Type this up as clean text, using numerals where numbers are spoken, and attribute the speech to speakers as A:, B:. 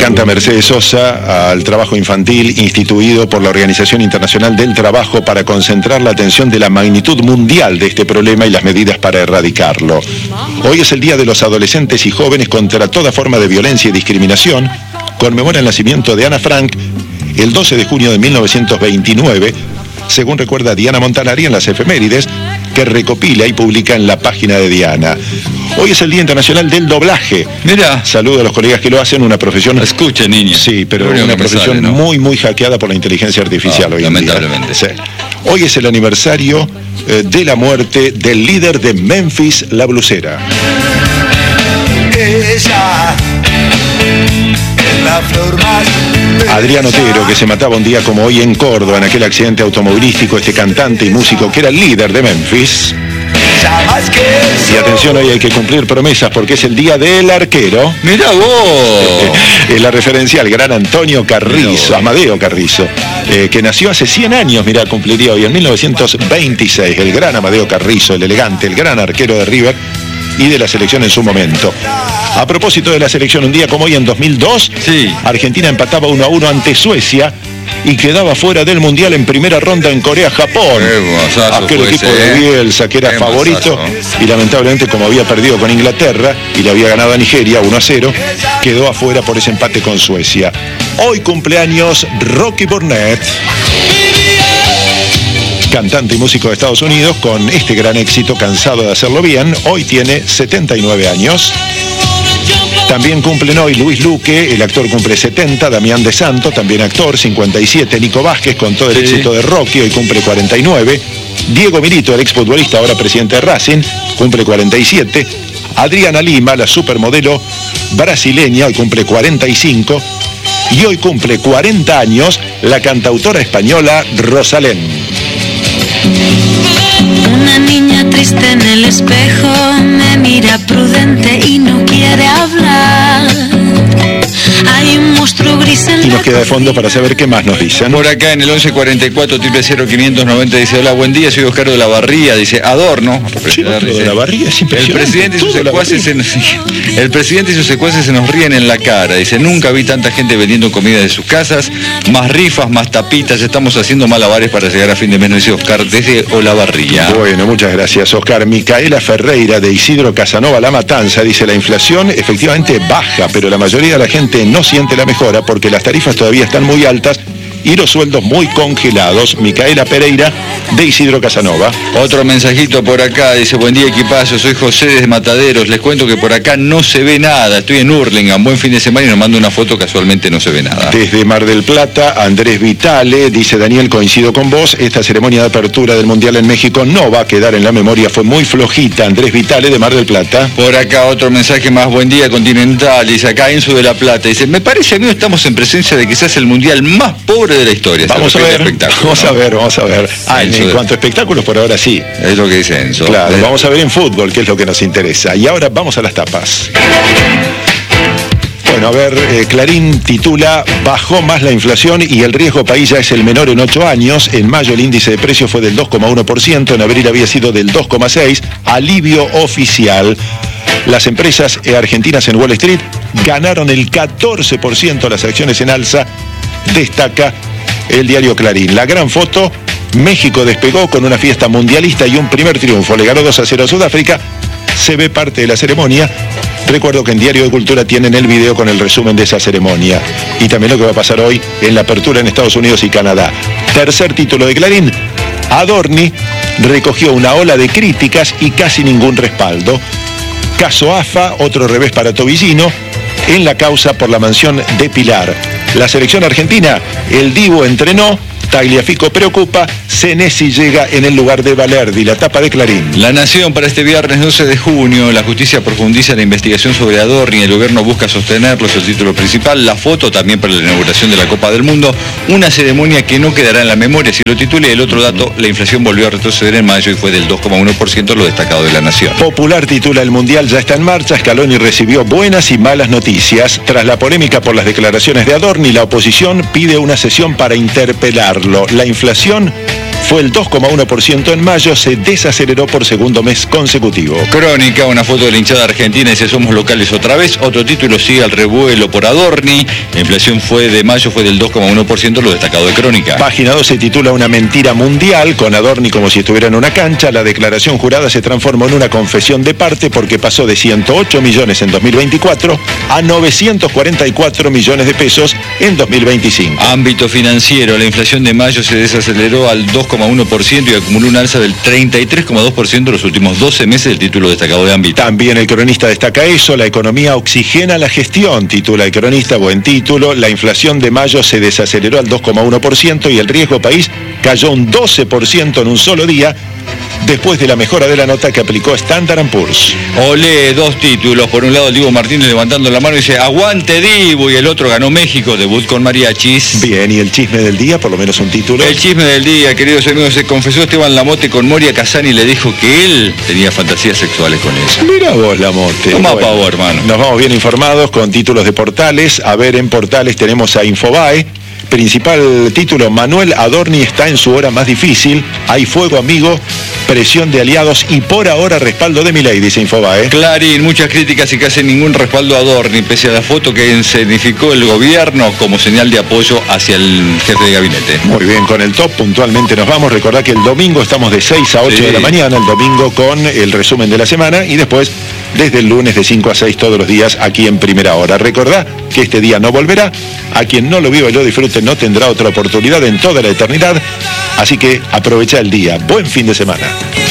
A: canta Mercedes Sosa al trabajo infantil instituido por la Organización Internacional del Trabajo para concentrar la atención de la magnitud mundial de este problema y las medidas para erradicarlo. Hoy es el Día de los Adolescentes y Jóvenes contra toda forma de violencia y discriminación. Conmemora el nacimiento de Ana Frank el 12 de junio de 1929, según recuerda Diana Montanari en las efemérides, que recopila y publica en la página de Diana. Hoy es el Día Internacional del Doblaje.
B: Mira.
A: Saludo a los colegas que lo hacen, una profesión...
B: Escuchen, niños.
A: Sí, pero una profesión sale, ¿no? muy hackeada por la inteligencia artificial hoy en día.
B: Lamentablemente.
A: Sí. Hoy es el aniversario de la muerte del líder de Memphis, La Blusera.
C: Ella es la flor más...
A: Adrián Otero, que se mataba un día como hoy en Córdoba en aquel accidente automovilístico, este cantante y músico que era el líder de Memphis. Y atención, hoy hay que cumplir promesas porque es el día del arquero.
B: ¡Mirá vos!
A: Es la referencia al gran Antonio Carrizo, Amadeo Carrizo, que nació hace 100 años, mirá, cumpliría hoy, en 1926. El gran Amadeo Carrizo, el elegante, el gran arquero de River y de la selección en su momento. A propósito de la selección, un día como hoy en 2002,
B: sí,
A: Argentina empataba 1-1 ante Suecia y quedaba fuera del Mundial en primera ronda en Corea-Japón. Aquel equipo de Bielsa que era favorito y lamentablemente, como había perdido con Inglaterra y le había ganado a Nigeria 1-0, quedó afuera por ese empate con Suecia. Hoy cumpleaños Rocky Burnett, cantante y músico de Estados Unidos, con este gran éxito, Cansado de hacerlo bien. Hoy tiene 79 años. También cumplen hoy Luis Luque, el actor, cumple 70, Damián de Santo, también actor, 57, Nico Vázquez, con todo el éxito de Rocky, hoy cumple 49, Diego Milito, el exfutbolista, ahora presidente de Racing, cumple 47, Adriana Lima, la supermodelo brasileña, hoy cumple 45, y hoy cumple 40 años la cantautora española Rosalén.
D: Una niña triste en el espejo me mira prudente y no quiere hablar. Hay un monstruo gris en
A: y nos queda de fondo para saber qué más nos dicen.
B: Por acá en el 1144-00590 dice: hola, buen día, soy Oscar de la Barría. Dice Adorno.
A: De la Barría es impresionante.
B: El presidente y sus secuaces se nos ríen en la cara. Dice: nunca vi tanta gente vendiendo comida de sus casas, más rifas, más tapitas, estamos haciendo malabares para llegar a fin de mes, nos dice Oscar desde Olavarría.
A: Bueno, muchas gracias, Oscar. Micaela Ferreira de Isidro Casanova La Matanza dice: la inflación efectivamente baja, pero la mayoría de la gente no siente la mejora porque las tarifas todavía están muy altas y los sueldos muy congelados. Micaela Pereira de Isidro Casanova.
B: Otro mensajito por acá, dice: buen día, equipazo, soy José desde Mataderos, les cuento que por acá no se ve nada, estoy en Hurlingham, buen fin de semana, y nos manda una foto, casualmente no se ve nada.
A: Desde Mar del Plata, Andrés Vitale, dice: Daniel, coincido con vos, esta ceremonia de apertura del Mundial en México no va a quedar en la memoria, fue muy flojita. Andrés Vitale de Mar del Plata.
B: Por acá otro mensaje más: buen día, Continental, dice acá Enzo de la Plata, dice: me parece, amigo, estamos en presencia de quizás el Mundial más pobre de la historia.
A: Vamos a ver. En cuanto a espectáculos, por ahora sí.
B: Es lo que dice Enzo.
A: Claro, vamos a ver en fútbol, que es lo que nos interesa. Y ahora vamos a las tapas. Bueno, a ver, Clarín titula: bajó más la inflación y el riesgo país ya es el menor en 8 años. En mayo el índice de precios fue del 2,1%, en abril había sido del 2,6%, alivio oficial. Las empresas argentinas en Wall Street ganaron el 14%, las acciones en alza, destaca el diario Clarín. La gran foto: México despegó con una fiesta mundialista y un primer triunfo. Le ganó 2-0 a Sudáfrica. Se ve parte de la ceremonia. Recuerdo que en Diario de Cultura tienen el video con el resumen de esa ceremonia. Y también lo que va a pasar hoy en la apertura en Estados Unidos y Canadá. Tercer título de Clarín: Adorni recogió una ola de críticas y casi ningún respaldo. Caso AFA, otro revés para Tobillino en la causa por la mansión de Pilar. La selección argentina, el Divo entrenó, Tagliafico preocupa, Senesi llega en el lugar de Valerdi. La tapa de Clarín.
B: La Nación para este viernes 12 de junio. La justicia profundiza la investigación sobre Adorni. El gobierno busca sostenerlo, es el título principal. La foto también para la inauguración de la Copa del Mundo. Una ceremonia que no quedará en la memoria, si lo titulé. El otro dato: la inflación volvió a retroceder en mayo y fue del 2,1%, lo destacado de La Nación.
A: Popular titula: el Mundial ya está en marcha. Scaloni recibió buenas y malas noticias. Tras la polémica por las declaraciones de Adorni, la oposición pide una sesión para interpelarlo. La inflación fue el 2,1% en mayo, se desaceleró por segundo mes consecutivo.
B: Crónica, una foto de la hinchada argentina, dice somos locales otra vez. Otro título, sigue al revuelo por Adorni. La inflación de mayo fue del 2,1%, lo destacado de Crónica.
A: Página 2 se titula Una mentira mundial, con Adorni como si estuviera en una cancha. La declaración jurada se transformó en una confesión de parte porque pasó de 108 millones en 2024 a 944 millones de pesos en 2025.
B: Ámbito financiero, la inflación de mayo se desaceleró al 2,1% y acumuló un alza del 33,2% en los últimos 12 meses, del título destacado de Ámbito.
A: También el cronista destaca eso, la economía oxigena la gestión, titula el cronista, buen título. La inflación de mayo se desaceleró al 2,1% y el riesgo país cayó un 12% en un solo día, después de la mejora de la nota que aplicó Standard & Poor's.
B: Olé, dos títulos. Por un lado, Dibu Martínez levantando la mano y dice, aguante Dibu, y el otro ganó México, debut con mariachis.
A: Bien, y el chisme del día, por lo menos un título.
B: El chisme del día, queridos amigos, se confesó Esteban Lamote con Moria Kazan y le dijo que él tenía fantasías sexuales con ella.
A: Mira vos, Lamote.
B: Toma pavo, hermano.
A: Nos vamos bien informados con títulos de portales. A ver, en portales tenemos a Infobae. Principal título, Manuel Adorni está en su hora más difícil. Hay fuego amigo, presión de aliados y por ahora respaldo de Milei, dice Infobae.
B: Clarín, muchas críticas y casi ningún respaldo a Adorni, pese a la foto que escenificó el gobierno como señal de apoyo hacia el jefe de gabinete.
A: Muy bien, con el top puntualmente nos vamos. Recordá que el domingo estamos de 6 a 8 de la mañana, el domingo con el resumen de la semana y después desde el lunes de 5 a 6 todos los días aquí en Primera Hora. Recordá que este día no volverá. A quien no lo viva y lo disfrute no tendrá otra oportunidad en toda la eternidad. Así que aprovecha el día. Buen fin de semana.